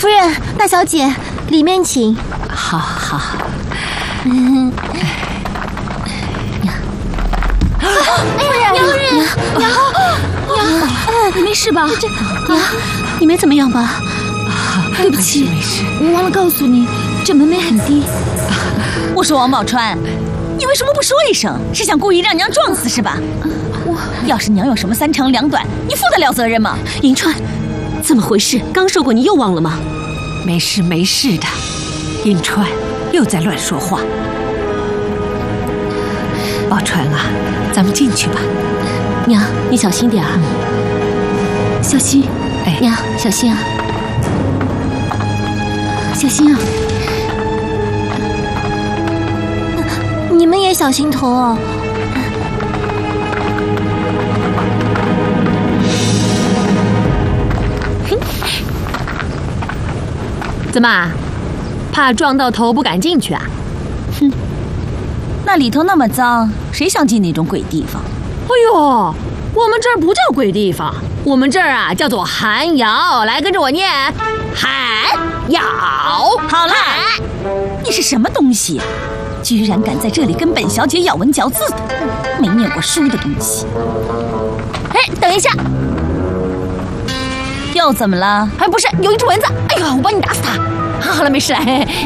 夫人，大小姐，里面请。 好好。 娘，你没事吧？ 娘，你没怎么样吧？ 对不起， 没事。 我忘了告诉你，这门楣很低。 我说王宝钏，你为什么不说一声？是想故意让娘撞死是吧？要是娘有什么三长两短，你负得了责任吗？ 银川，怎么回事？刚说过，你又忘了吗？ 没事没事的，银川又在乱说话。宝钏啊，咱们进去吧。 娘，你小心点啊。 小心。 哎， 娘，小心啊。 小心啊！ 你们也小心头哦。 怎么，怕撞到头不敢进去啊？ 哼，那里头那么脏，谁想进那种鬼地方？ 哎呦，我们这儿不叫鬼地方，我们这儿啊叫做寒窑。来，跟着我念，寒窑。 好了，你是什么东西？居然敢在这里跟本小姐咬文嚼字的，没念过书的东西！哎，等一下，又怎么了？ 哎，不是，有一只蚊子！哎呀，我帮你打死它。好了，没事了。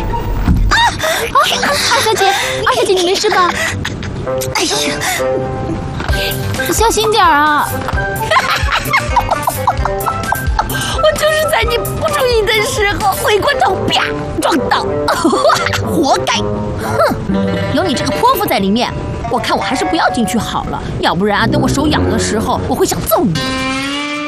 二小姐，你没事吧？ 哎呀， 小心点啊！ 我就是在你不注意的时候，回过头啪撞到，活该！哼，有你这个泼妇在里面，我看我还是不要进去好了，要不然等我手痒的时候，我会想揍你。